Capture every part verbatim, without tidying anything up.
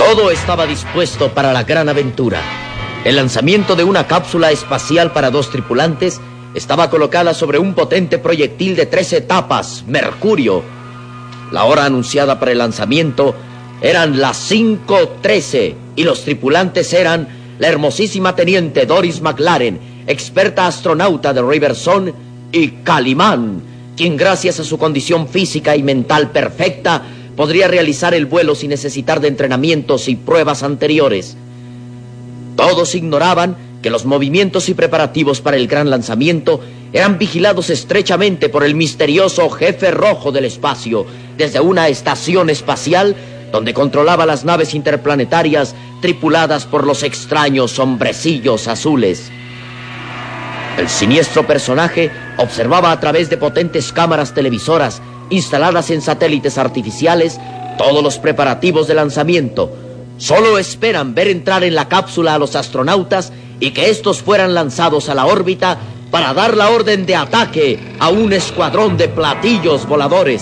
Todo estaba dispuesto para la gran aventura. El lanzamiento de una cápsula espacial para dos tripulantes estaba colocada sobre un potente proyectil de tres etapas, Mercurio. La hora anunciada para el lanzamiento eran las cinco trece y los tripulantes eran la hermosísima teniente Doris McLaren, experta astronauta de Riversong, y Calimán, quien gracias a su condición física y mental perfecta podría realizar el vuelo sin necesitar de entrenamientos y pruebas anteriores. Todos ignoraban que los movimientos y preparativos para el gran lanzamiento eran vigilados estrechamente por el misterioso jefe rojo del espacio desde una estación espacial donde controlaba las naves interplanetarias tripuladas por los extraños hombrecillos azules. El siniestro personaje observaba a través de potentes cámaras televisoras instaladas en satélites artificiales todos los preparativos de lanzamiento. Solo esperan ver entrar en la cápsula a los astronautas y que estos fueran lanzados a la órbita para dar la orden de ataque a un escuadrón de platillos voladores.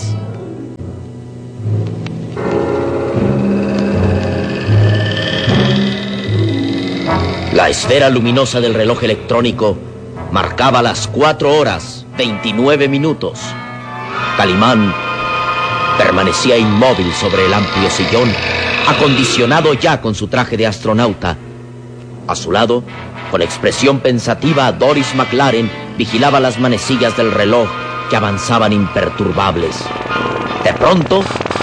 La esfera luminosa del reloj electrónico marcaba las cuatro horas, veintinueve minutos. Calimán permanecía inmóvil sobre el amplio sillón, acondicionado ya con su traje de astronauta. A su lado, con expresión pensativa, Doris McLaren vigilaba las manecillas del reloj que avanzaban imperturbables. De pronto,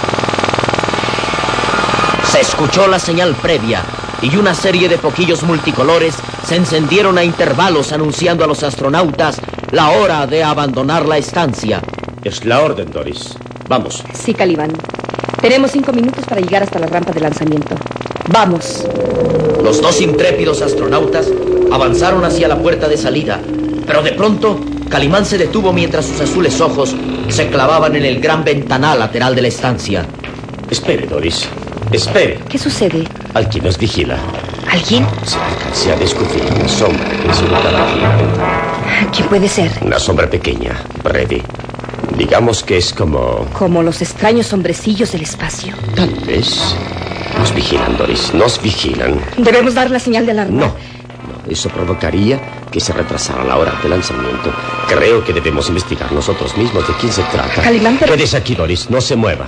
se escuchó la señal previa y una serie de foquillos multicolores se encendieron a intervalos anunciando a los astronautas la hora de abandonar la estancia. Es la orden, Doris. Vamos. Sí, Calimán. Tenemos cinco minutos para llegar hasta la rampa de lanzamiento. ¡Vamos! Los dos intrépidos astronautas avanzaron hacia la puerta de salida, pero de pronto Calimán se detuvo mientras sus azules ojos se clavaban en el gran ventanal lateral de la estancia. Espere, Doris. Espere. ¿Qué sucede? Alguien nos vigila. ¿Alguien? Se alcancé a descubrir una sombra que se ubicaba aquí en la ventana. ¿Quién puede ser? Una sombra pequeña, breve. Digamos que es como... Como los extraños hombrecillos del espacio. Tal vez. Nos vigilan, Doris. Nos vigilan. Debemos dar la señal de alarma. No. No, eso provocaría que se retrasara la hora de lanzamiento. Creo que debemos investigar nosotros mismos de quién se trata. Calimán, pero... Quédese aquí, Doris. No se mueva.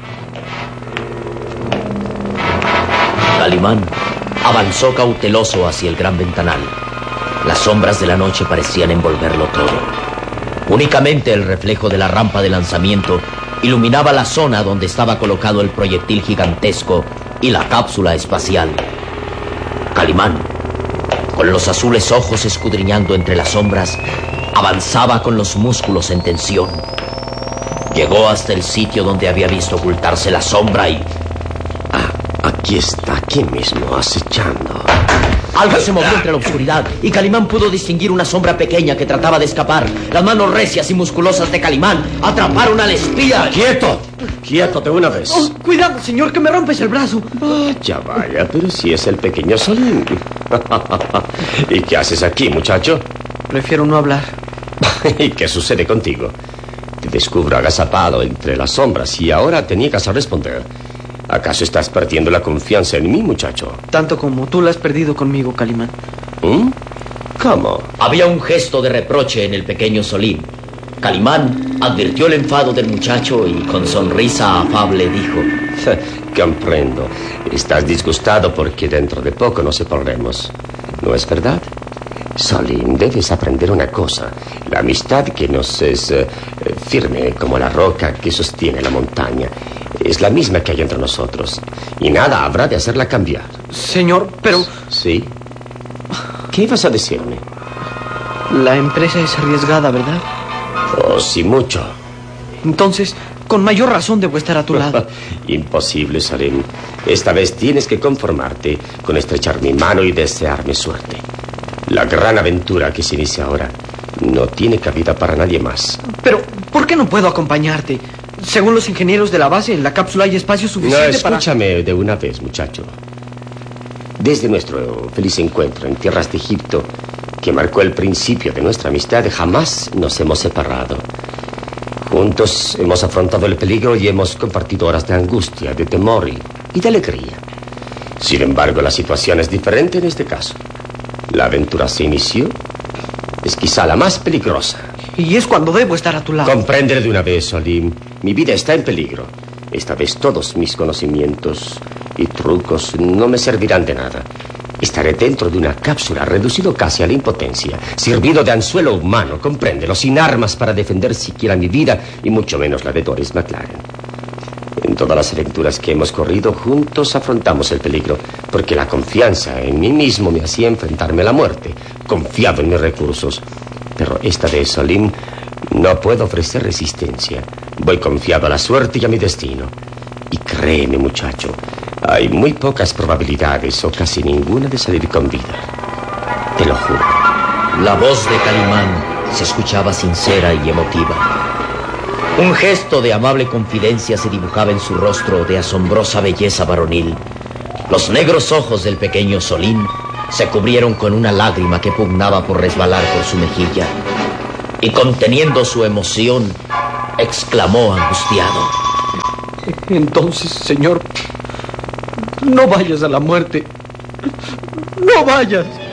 Calimán avanzó cauteloso hacia el gran ventanal. Las sombras de la noche parecían envolverlo todo. Únicamente el reflejo de la rampa de lanzamiento iluminaba la zona donde estaba colocado el proyectil gigantesco y la cápsula espacial. Calimán, con los azules ojos escudriñando entre las sombras, avanzaba con los músculos en tensión. Llegó hasta el sitio donde había visto ocultarse la sombra y... Ah, aquí está, aquí mismo, acechando. Algo se movió entre la oscuridad y Calimán pudo distinguir una sombra pequeña que trataba de escapar. Las manos recias y musculosas de Calimán atraparon al espía. ¡Quieto! ¡Quieto de una vez! Oh, cuidado, señor, que me rompes el brazo. Vaya, vaya, pero si es el pequeño Solín. ¿Y qué haces aquí, muchacho? Prefiero no hablar. ¿Y qué sucede contigo? Te descubro agazapado entre las sombras y ahora te niegas a responder. ¿Acaso estás perdiendo la confianza en mí, muchacho? Tanto como tú la has perdido conmigo, Calimán. ¿Mm? ¿Cómo? Había un gesto de reproche en el pequeño Solín. Calimán advirtió el enfado del muchacho y con sonrisa afable dijo: Comprendo. Estás disgustado porque dentro de poco nos separaremos. ¿No es verdad? Solín, debes aprender una cosa. La amistad que nos es eh, firme como la roca que sostiene la montaña es la misma que hay entre nosotros. Y nada habrá de hacerla cambiar. Señor, pero... ¿Sí? ¿Qué ibas a decirme? La empresa es arriesgada, ¿verdad? Oh, sí, mucho. Entonces, con mayor razón debo estar a tu lado. Imposible, Solín. Esta vez tienes que conformarte con estrechar mi mano y desearme suerte. La gran aventura que se inicia ahora no tiene cabida para nadie más. Pero, ¿por qué no puedo acompañarte? Según los ingenieros de la base, en la cápsula hay espacio suficiente para... No, escúchame de una vez, muchacho. Desde nuestro feliz encuentro en tierras de Egipto, que marcó el principio de nuestra amistad, jamás nos hemos separado. Juntos hemos afrontado el peligro y hemos compartido horas de angustia, de temor y, y de alegría. Sin embargo, la situación es diferente en este caso. La aventura se inició. Es quizá la más peligrosa. Y es cuando debo estar a tu lado. Comprende de una vez, Solim. Mi vida está en peligro. Esta vez todos mis conocimientos y trucos no me servirán de nada. Estaré dentro de una cápsula, reducido casi a la impotencia, servido de anzuelo humano, compréndelo, sin armas para defender siquiera mi vida y mucho menos la de Doris McLaren. En todas las aventuras que hemos corrido, juntos afrontamos el peligro, porque la confianza en mí mismo me hacía enfrentarme a la muerte, confiado en mis recursos. Pero esta vez, Solim, no puedo ofrecer resistencia. Voy confiado a la suerte y a mi destino. Y créeme, muchacho, hay muy pocas probabilidades o casi ninguna de salir con vida. Te lo juro. La voz de Calimán se escuchaba sincera y emotiva. Un gesto de amable confidencia se dibujaba en su rostro de asombrosa belleza varonil. Los negros ojos del pequeño Solim se cubrieron con una lágrima que pugnaba por resbalar por su mejilla. Y conteniendo su emoción, exclamó angustiado: Entonces, señor, no vayas a la muerte. No vayas.